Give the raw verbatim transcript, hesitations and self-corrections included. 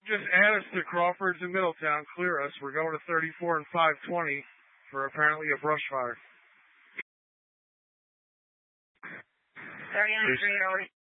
Just add us to Crawford's in Middletown. Clear us. We're going to thirty-four and five twenty for apparently a brush fire. thirty and three,